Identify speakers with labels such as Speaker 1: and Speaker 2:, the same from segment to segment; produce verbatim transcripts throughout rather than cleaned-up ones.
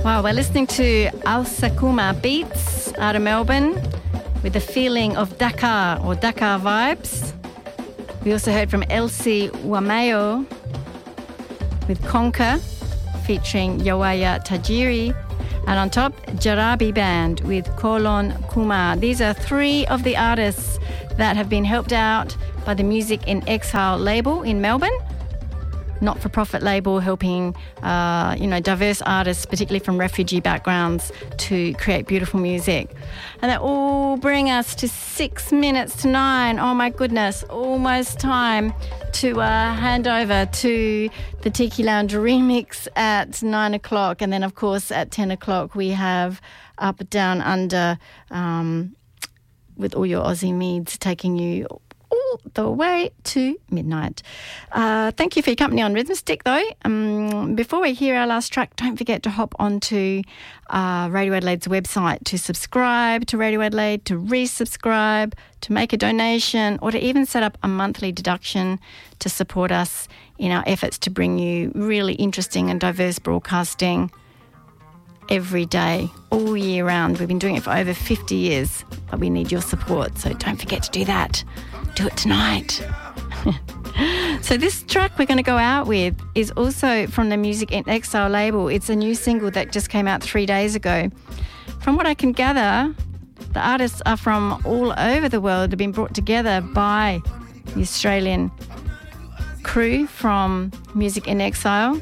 Speaker 1: Wow, we're listening to Alsakuma Beats out of Melbourne with the feeling of Dakar or Dakar vibes. We also heard from Elsie Wamayo with Conquer featuring Yawaya Tajiri. And on top, Jarabi Band with Kolon Kumar. These are three of the artists that have been helped out by the Music in Exile label in Melbourne. Not-for-profit label helping, uh, you know, diverse artists, particularly from refugee backgrounds, to create beautiful music. And that all bring us to six minutes to nine. Oh, my goodness, almost time to uh, hand over to the Tiki Lounge remix at nine o'clock. And then, of course, at ten o'clock, we have Up, Down, Under um, with all your Aussie meads taking you all the way to midnight. Uh, thank you for your company on Rhythm Stick, though. Um, before we hear our last track, don't forget to hop onto uh, Radio Adelaide's website to subscribe to Radio Adelaide, to resubscribe, to make a donation, or to even set up a monthly deduction to support us in our efforts to bring you really interesting and diverse broadcasting every day, all year round. We've been doing it for over fifty years, but we need your support, so don't forget to do that. Do it tonight. So this track we're going to go out with is also from the Music in Exile label. It's a new single that just came out three days ago. From what I can gather, the artists are from all over the world. They've been brought together by the Australian crew from Music in Exile.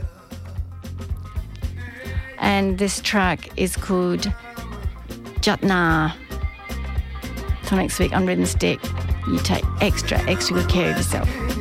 Speaker 1: And this track is called Jatna. Till next week on Rhythm Stick, you take extra, extra good care of yourself.